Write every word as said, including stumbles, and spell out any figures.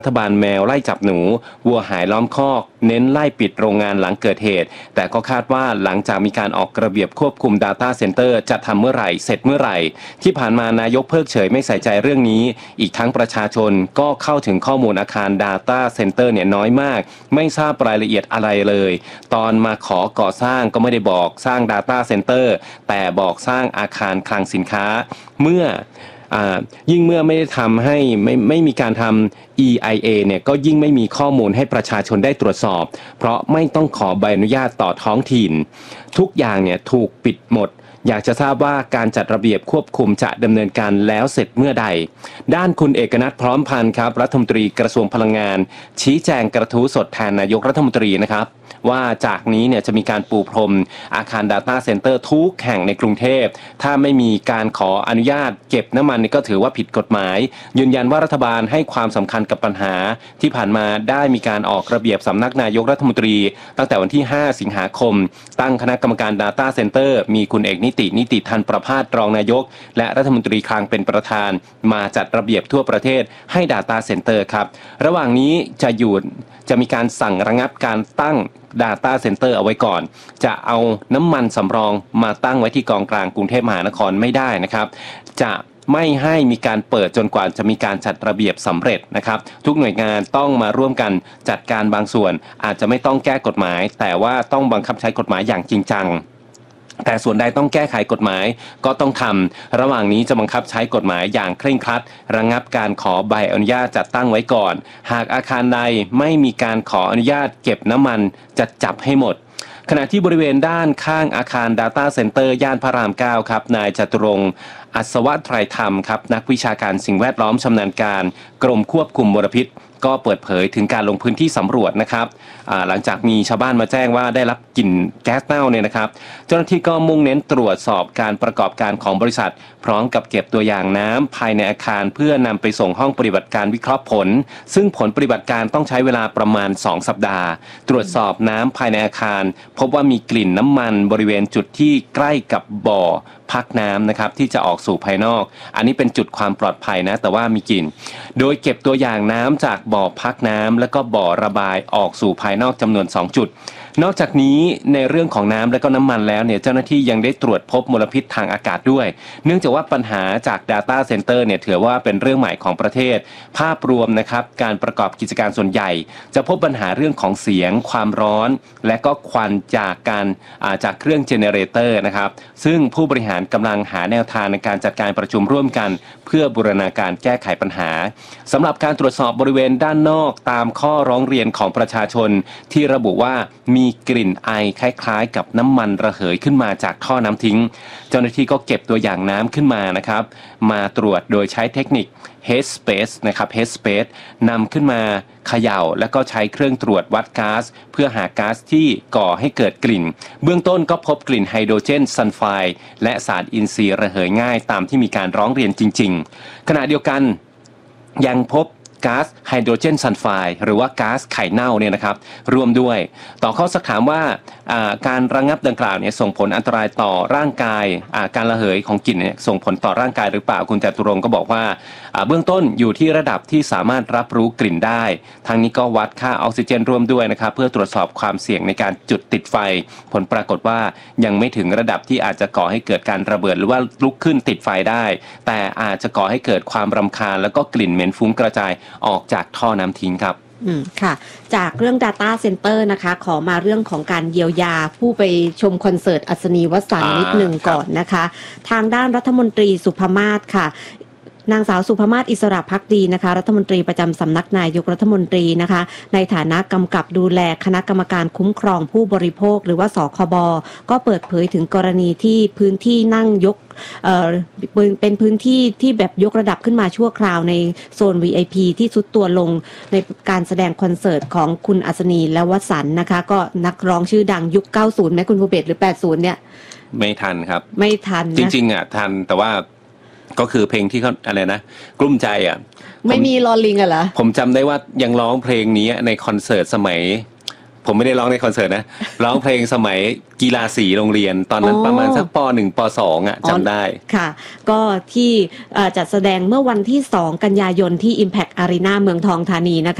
รัฐบาลแมวไล่จับหนูวัวหายล้อมคอกเน้นไล่ปิดโรงงานหลังเกิดเหตุแต่ก็คาดว่าหลังจากมีการออกระเบียบควบคุม Data Center จะทำเมื่อไหร่เสร็จเมื่อไหร่ที่ผ่านมานายกเพิกเฉยไม่ใส่ใจเรื่องนี้อีกทั้งประชาชนก็เข้าถึงข้อมูลอาคาร Data Center เนี่ยน้อยมากไม่ทราบรายละเอียดอะไรเลยตอนมาขอก่อสร้างก็ไม่ได้บอกสร้าง Data Center แต่บอกสร้างอาคารคลังสินค้าเมื่อยิ่งเมื่อไม่ได้ทำให้ไม่ไม่มีการทำ อี ไอ เอ เนี่ยก็ยิ่งไม่มีข้อมูลให้ประชาชนได้ตรวจสอบเพราะไม่ต้องขอใบอนุญาตต่อท้องถิ่นทุกอย่างเนี่ยถูกปิดหมดอยากจะทราบว่าการจัดระเบียบควบคุมจะดำเนินการแล้วเสร็จเมื่อใดด้านคุณเอกนัทพร้อมพันธ์ครับรัฐมนตรีกระทรวงพลังงานชี้แจงกระทู้สดแทนนายกรัฐมนตรีนะครับว่าจากนี้เนี่ยจะมีการปูพรมอาคาร Data Center ทุกแห่งในกรุงเทพถ้าไม่มีการขออนุญาตเก็บน้ำมันนี่ก็ถือว่าผิดกฎหมายยืนยันว่ารัฐบาลให้ความสำคัญกับปัญหาที่ผ่านมาได้มีการออกระเบียบสำนักนายกรัฐมนตรีตั้งแต่วันที่ห้าสิงหาคมตั้งคณะกรรมการ Data Center มีคุณเอกนิตินิติทันประภาสรองนายกและรัฐมนตรีคลังเป็นประธานมาจัดระเบียบทั่วประเทศให้ Data Center ครับระหว่างนี้จะหยุดจะมีการสั่งระงับการตั้ง Data Center เอาไว้ก่อนจะเอาน้ำมันสำรองมาตั้งไว้ที่กองกลางกรุงเทพมหานครไม่ได้นะครับจะไม่ให้มีการเปิดจนกว่าจะมีการจัดระเบียบสำเร็จนะครับทุกหน่วยงานต้องมาร่วมกันจัดการบางส่วนอาจจะไม่ต้องแก้กฎหมายแต่ว่าต้องบังคับใช้กฎหมายอย่างจริงจังแต่ส่วนใดต้องแก้ไขกฎหมายก็ต้องทำระหว่างนี้จะบังคับใช้กฎหมายอย่างเคร่งครัดระงับการขอใบอนุญาตจัดตั้งไว้ก่อนหากอาคารใดไม่มีการขออนุญาตเก็บน้ำมันจะจับให้หมดขณะที่บริเวณด้านข้างอาคาร Data Center ย่านพระรามเก้าครับนายจตุรงค์อัศวไตรธรรมครับนักวิชาการสิ่งแวดล้อมชำนาญการกรมควบคุมมลพิษก็เปิดเผยถึงการลงพื้นที่สำรวจนะครับหลังจากมีชาวบ้านมาแจ้งว่าได้รับกลิ่นแก๊สเน่าเนี่ยนะครับเจ้าหน้าที่ก็มุ่งเน้นตรวจสอบการประกอบการของบริษัทพร้อมกับเก็บตัวอย่างน้ำภายในอาคารเพื่อนำไปส่งห้องปฏิบัติการวิเคราะห์ผลซึ่งผลปฏิบัติการต้องใช้เวลาประมาณสองสัปดาห์ตรวจสอบน้ำภายในอาคารพบว่ามีกลิ่นน้ำมันบริเวณจุดที่ใกล้กับบ่อพักน้ำนะครับที่จะออกสู่ภายนอกอันนี้เป็นจุดความปลอดภัยนะแต่ว่ามีกลิ่นโดยเก็บตัวอย่างน้ำจากบ่อพักน้ำและก็บ่อระบายออกสู่ภายนอกจำนวนสองจุดนอกจากนี้ในเรื่องของน้ำและก็น้ำมันแล้วเนี่ยเจ้าหน้าที่ยังได้ตรวจพบมลพิษทางอากาศด้วยเนื่องจากว่าปัญหาจาก Data Center เนี่ยถือว่าเป็นเรื่องใหม่ของประเทศภาพรวมนะครับการประกอบกิจการส่วนใหญ่จะพบปัญหาเรื่องของเสียงความร้อนและก็ควันจากการจากเครื่องเจเนเรเตอร์นะครับซึ่งผู้บริหารกำลังหาแนวทางในการจัดการประชุมร่วมกันเพื่อบูรณาการแก้ไขปัญหาสำหรับการตรวจสอบบริเวณด้านนอกตามข้อร้องเรียนของประชาชนที่ระบุว่ามีกลิ่นไอคล้ายๆกับน้ำมันระเหยขึ้นมาจากท่อน้ำทิ้งเจ้าหน้าที่ก็เก็บตัวอย่างน้ำขึ้นมานะครับมาตรวจโดยใช้เทคนิค Headspace นะครับ Headspace นำขึ้นมาเขย่าแล้วก็ใช้เครื่องตรวจวัดก๊าซเพื่อหาก๊าซที่ก่อให้เกิดกลิ่นเบื้องต้นก็พบกลิ่นไฮโดรเจนซัลไฟด์และสารอินทรีย์ระเหยง่ายตามที่มีการร้องเรียนจริงๆขณะเดียวกันยังพบก๊าซไฮโดรเจนซัลไฟด์หรือว่าก๊าซไข่เน่าเนี่ยนะครับรวมด้วยต่อข้อสักถามว่าการระงับดังกล่าวเนี่ยส่งผลอันตรายต่อร่างกายการระเหยของกลิ่นเนี่ยส่งผลต่อร่างกายหรือเปล่าคุณจตุรงค์ก็บอกว่าเบื้องต้นอยู่ที่ระดับที่สามารถรับรู้กลิ่นได้ทางนี้ก็วัดค่าออกซิเจนร่วมด้วยนะครับเพื่อตรวจสอบความเสี่ยงในการจุดติดไฟผลปรากฏว่ายังไม่ถึงระดับที่อาจจะก่อให้เกิดการระเบิดหรือว่าลุกขึ้นติดไฟได้แต่อาจจะก่อให้เกิดความรำคาญแล้วก็กลิ่นเหม็นฟุ้งกระจายออกจากท่อน้ำทิ้งครับอืมค่ะจากเรื่อง Data Center นะคะขอมาเรื่องของการเยียวยาผู้ไปชมคอนเสิร์ตอัศนีวสันต์นิดหนึ่งก่อนนะคะทางด้านรัฐมนตรีสุภมาศค่ะนางสาวสุภมาศอิสระภักดีนะคะรัฐมนตรีประจำสำนักนายกรัฐมนตรีนะคะในฐานะกำกับดูแลคณะกรรมการคุ้มครองผู้บริโภคหรือว่าสคบก็เปิดเผยถึงกรณีที่พื้นที่นั่งยกเอ่อเป็นพื้นที่ที่แบบยกระดับขึ้นมาชั่วคราวในโซน วี ไอ พี ที่ทรุดตัวลงในการแสดงคอนเสิร์ตของคุณอัศนีและวสันต์นะคะก็นักร้องชื่อดังยุคเก้าสิบไหมคุณภูเบศรหรือแปดสิบเนี่ยไม่ทันครับไม่ทันนะจริงๆอ่ะทันแต่ว่าก็คือเพลงที่เขาอะไรนะกลุ้มใจอ่ะไม่มีลอลิงอ่ะเหรอผมจำได้ว่ายังร้องเพลงนี้ในคอนเสิร์ตสมัยผมไม่ได้ร้องในคอนเสิร์ตนะร้องเพลงสมัยกีฬาสีโรงเรียนตอนนั้นประมาณสักป.หนึ่ง ป.สอง อ่ะจำได้ค่ะก็ที่จัดแสดงเมื่อวันที่สองกันยายนที่ Impact Arena เมืองทองธานีนะคะ